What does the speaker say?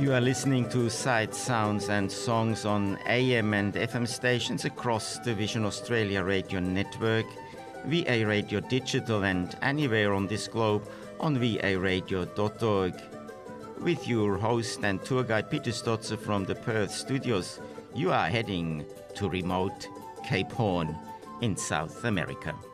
You are listening to Sight Sounds and Songs on AM and FM stations across the Vision Australia radio network, VA Radio Digital, and anywhere on this globe on varadio.org. With your host and tour guide Peter Stotzer from the Perth studios, you are heading to remote Cape Horn in South America.